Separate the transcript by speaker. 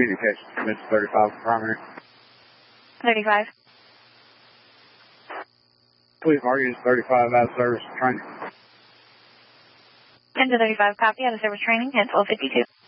Speaker 1: Communications, Mid 35 primary.
Speaker 2: 35.
Speaker 1: Please mark you as 35 out of service training.
Speaker 2: 10 to 35, copy, out of service training, at 1252.